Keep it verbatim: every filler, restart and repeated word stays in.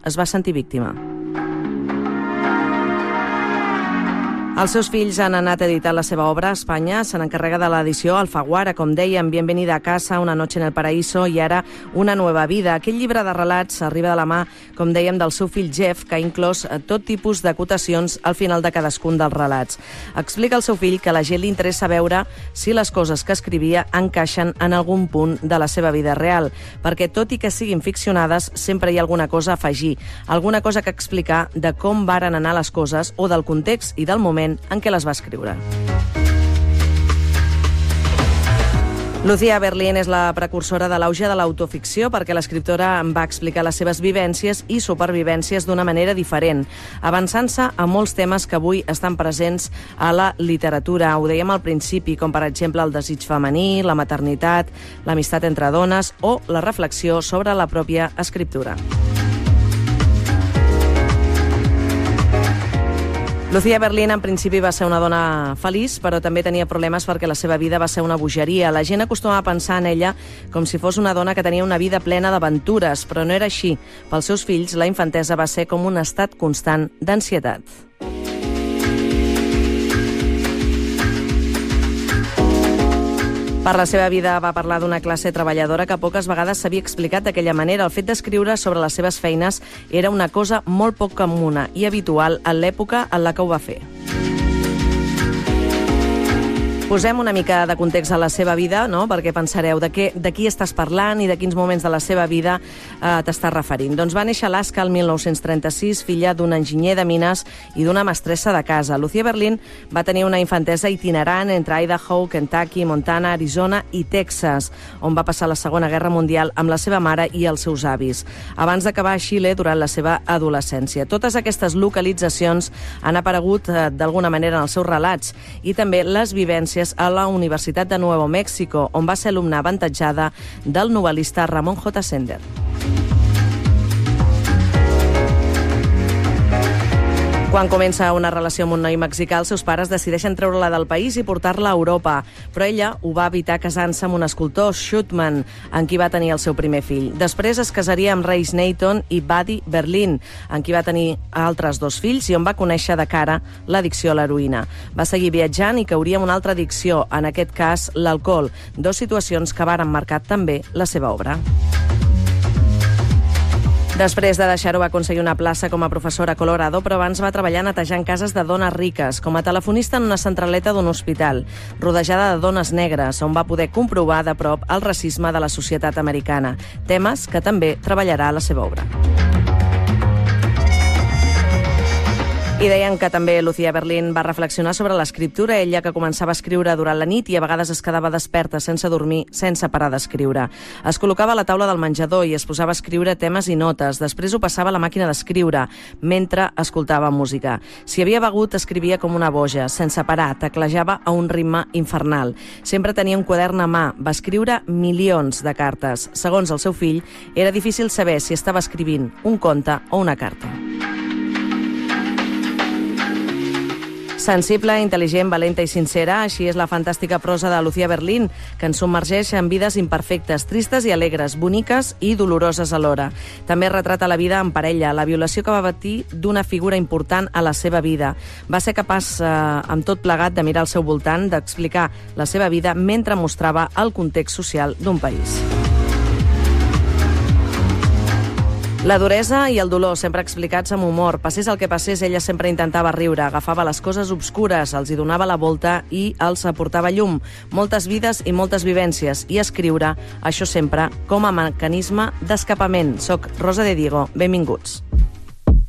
es va sentir víctima. Els seus fills han anat a editar la seva obra a Espanya. Se n'encarrega de l'edició Alfaguara, com dèiem, Bienvenida a casa, Una noche en el paraíso i ara Una nueva vida. Aquell llibre de relats arriba de la mà, com dèiem, del seu fill Jeff, que ha inclòs tot tipus d'acotacions al final de cadascun dels relats. Explica al seu fill que a la gent li interessa veure si les coses que escrivia encaixen en algun punt de la seva vida real, perquè tot i que siguin ficcionades, sempre hi ha alguna cosa a afegir, alguna cosa que explicar de com varen anar les coses o del context i del moment en què les va escriure. Lucía Berlín és la precursora de l'auge de l'autoficció perquè l'escriptora va explicar les seves vivències i supervivències d'una manera diferent, avançant-se a molts temes que avui estan presents a la literatura. Ho dèiem al principi, com per exemple el desig femení, la maternitat, l'amistat entre dones o la reflexió sobre la pròpia escriptura. Lucía Berlín en principi va ser una dona feliç, però també tenia problemes perquè la seva vida va ser una bogeria. La gent acostuma a pensar en ella com si fos una dona que tenia una vida plena d'aventures, però no era així. Pels seus fills, la infantesa va ser com un estat constant d'ansietat. Per la seva vida va parlar d'una classe treballadora que poques vegades s'havia explicat d'aquella manera. El fet d'escriure sobre les seves feines era una cosa molt poc comuna i habitual en l'època en la que ho va fer. Posem una mica de context a la seva vida, no? Perquè pensareu de, què, de qui estàs parlant i de quins moments de la seva vida eh, t'estàs referint. Doncs va néixer a Alaska el mil nou-cents trenta-sis, filla d'un enginyer de mines i d'una mestressa de casa. Lucía Berlín va tenir una infantesa itinerant entre Idaho, Kentucky, Montana, Arizona i Texas, on va passar la Segona Guerra Mundial amb la seva mare i els seus avis, abans d'acabar a Xile durant la seva adolescència. Totes aquestes localitzacions han aparegut eh, d'alguna manera en els seus relats i també les vivències a la Universitat de Nuevo México, on va ser alumna avantatjada del novel·lista Ramon J. Sender. Quan comença una relació amb un noi mexicà, els seus pares decideixen treure-la del país i portar-la a Europa, però ella ho va evitar casant-se amb un escultor, Schutman, en qui va tenir el seu primer fill. Després es casaria amb Reis Neyton i Buddy Berlin, en qui va tenir altres dos fills i on va conèixer de cara l'addicció a l'heroïna. Va seguir viatjant i cauria en una altra addicció, en aquest cas l'alcohol, dos situacions que varen marcar també la seva obra. Després de deixar-ho va aconseguir una plaça com a professora a Colorado, però abans va treballar netejant cases de dones riques, com a telefonista en una centraleta d'un hospital, rodejada de dones negres, on va poder comprovar de prop el racisme de la societat americana, temes que també treballarà a la seva obra. I deien que també Lucía Berlín va reflexionar sobre l'escriptura, ella que començava a escriure durant la nit i a vegades es quedava desperta sense dormir, sense parar d'escriure. Es col·locava a la taula del menjador i es posava a escriure temes i notes, després ho passava a la màquina d'escriure, mentre escoltava música. Si havia begut, escrivia com una boja, sense parar, teclejava a un ritme infernal. Sempre tenia un quadern a mà, va escriure milions de cartes. Segons el seu fill, era difícil saber si estava escrivint un conte o una carta. Sensible, intel·ligent, valenta i sincera, així és la fantàstica prosa de Lucía Berlín, que ens submergeix en vides imperfectes, tristes i alegres, boniques i doloroses alhora. També retrata la vida en parella, la violació que va patir d'una figura important a la seva vida. Va ser capaç, eh, amb tot plegat, de mirar al seu voltant, d'explicar la seva vida mentre mostrava el context social d'un país. La duresa i el dolor, sempre explicats amb humor. Passés el que passés, ella sempre intentava riure, agafava les coses obscures, els hi donava la volta i els aportava llum. Moltes vides i moltes vivències, i escriure, això sempre com a mecanisme d'escapament. Soc Rosa de Diego, benvinguts.